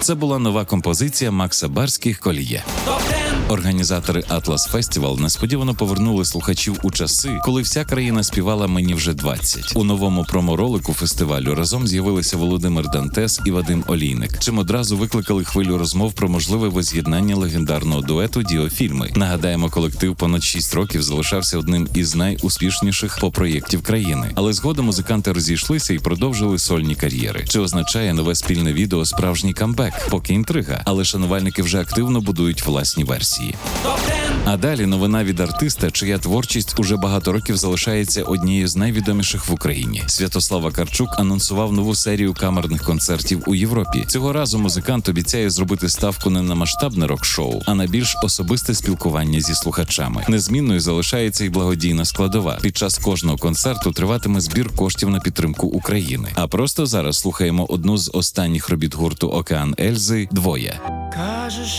Це була нова композиція Макса Барських «Коліє». Організатори Atlas Festival несподівано повернули слухачів у часи, коли вся країна співала «Мені вже 20». У новому промо-ролику фестивалю разом з'явилися Володимир Дантес і Вадим Олійник, чим одразу викликали хвилю розмов про можливе воз'єднання легендарного дуету «Діофільми». Нагадаємо, колектив понад 6 років залишався одним із найуспішніших поп-проєктів країни. Але згодом музиканти розійшлися і продовжили сольні кар'єри. Чи означає нове спільне відео справжній камбек? Поки інтрига, але шанувальники вже активно будують власні версії. А далі новина від артиста, чия творчість уже багато років залишається однією з найвідоміших в Україні. Святослав Вакарчук анонсував нову серію камерних концертів у Європі. Цього разу музикант обіцяє зробити ставку не на масштабне рок-шоу, а на більш особисте спілкування зі слухачами. Незмінною залишається і благодійна складова. Під час кожного концерту триватиме збір коштів на підтримку України. А просто зараз слухаємо одну з останніх робіт гурту «Океан Ельзи» «Двоє».